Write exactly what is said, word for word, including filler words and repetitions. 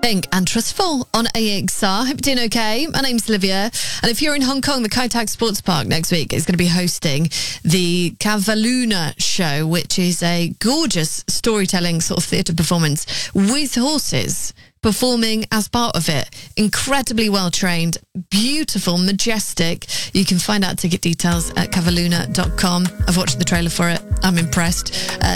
Think and Trustful on A X R. Hope you're doing okay. My name's Olivia. And if you're in Hong Kong, the Kai Tak Sports Park next week is going to be hosting the Cavalluna show, which is a gorgeous storytelling sort of theatre performance with horses performing as part of it. Incredibly well trained, beautiful, majestic. You can find out ticket details at cavalluna dot com. I've watched the trailer for it. I'm impressed. Uh,